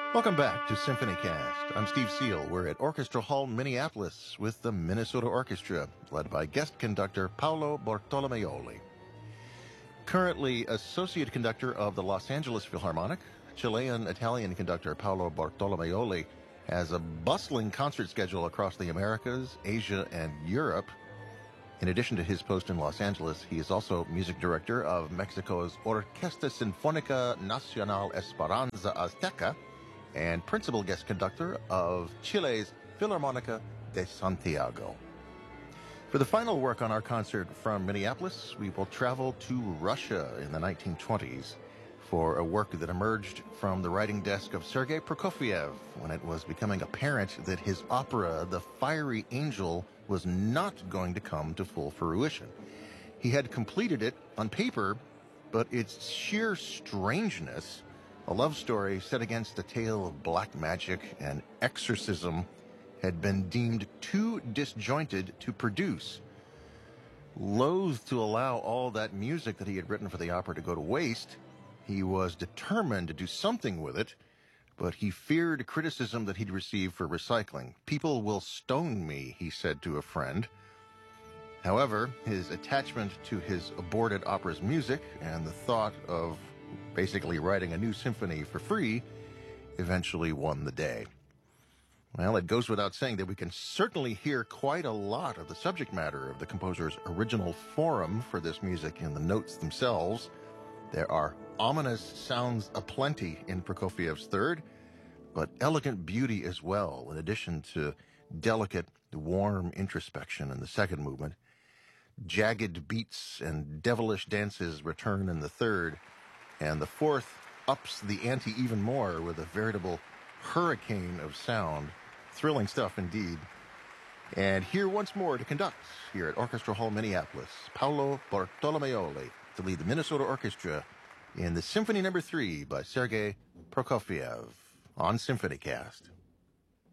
Welcome back to Symphony Cast. I'm Steve Seal. We're at Orchestra Hall, Minneapolis with the Minnesota Orchestra, led by guest conductor Paolo Bartolomeoli. Currently associate conductor of the Los Angeles Philharmonic, Chilean-Italian conductor Paolo Bartolomeoli has a bustling concert schedule across the Americas, Asia, and Europe. In addition to his post in Los Angeles, he is also music director of Mexico's Orquesta Sinfónica Nacional Esperanza Azteca, and principal guest conductor of Chile's Filarmónica de Santiago. For the final work on our concert from Minneapolis, we will travel to Russia in the 1920s for a work that emerged from the writing desk of Sergei Prokofiev when it was becoming apparent that his opera, The Fiery Angel, was not going to come to full fruition. He had completed it on paper, but its sheer strangeness, a love story set against a tale of black magic and exorcism, had been deemed too disjointed to produce. Loath to allow all that music that he had written for the opera to go to waste, he was determined to do something with it, but he feared criticism that he'd receive for recycling. "People will stone me," he said to a friend. However, his attachment to his aborted opera's music and the thought of basically writing a new symphony for free eventually won the day. Well, it goes without saying that we can certainly hear quite a lot of the subject matter of the composer's original forum for this music in the notes themselves. There are ominous sounds aplenty in Prokofiev's third, but elegant beauty as well, in addition to delicate, warm introspection in the second movement. Jagged beats and devilish dances return in the third, and the fourth ups the ante even more with a veritable hurricane of sound. Thrilling stuff indeed. And here once more to conduct, here at Orchestra Hall, Minneapolis, Paolo Bartolomeoli to lead the Minnesota Orchestra in the Symphony No. 3 by Sergei Prokofiev on Symphony Cast.